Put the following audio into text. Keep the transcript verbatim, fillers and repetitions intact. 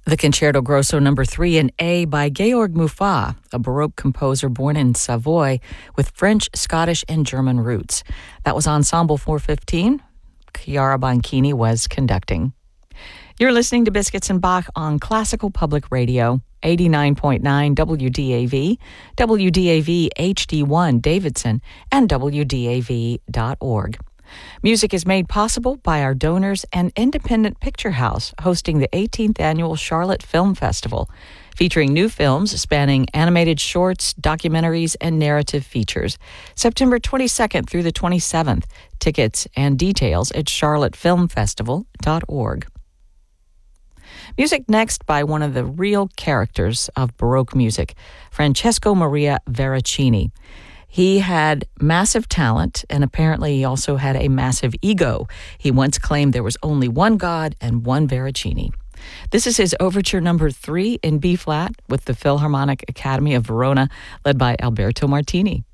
The Concerto Grosso number three in A by Georg Muffat, a Baroque composer born in Savoy with French, Scottish, and German roots. That was Ensemble four fifteen. Chiara Bonchini was conducting. You're listening to Biscuits and Bach on Classical Public Radio, eighty-nine point nine W D A V, W D A V H D one Davidson, and W D A V dot org. Music is made possible by our donors and Independent Picture House, hosting the eighteenth Annual Charlotte Film Festival, featuring new films spanning animated shorts, documentaries, and narrative features. September twenty-second through the twenty-seventh. Tickets and details at charlotte film festival dot org. Music next by one of the real characters of Baroque music, Francesco Maria Veracini. He had massive talent, and apparently he also had a massive ego. He once claimed there was only one God and one Veracini. This is his overture number three in B-flat with the Philharmonic Academy of Verona, led by Alberto Martini.